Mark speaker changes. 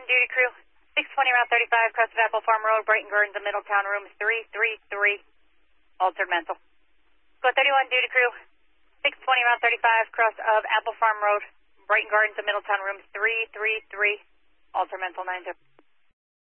Speaker 1: duty crew. 620 Route 35, crest of Apple Farm Road, Brighton Gardens, the Middletown, room 333, altered mental. Go 31 duty crew. 620 Route 35, cross of Apple Farm Road, Brighton Gardens, the Middletown, room 333, altered mental 90.